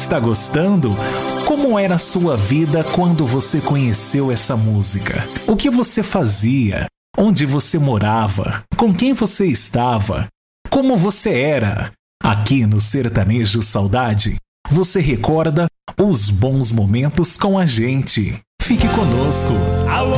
está gostando? Como era a sua vida quando você conheceu essa música? O que você fazia? Onde você morava? Com quem você estava? Como você era? Aqui no Sertanejo Saudade, você recorda os bons momentos com a gente. Fique conosco.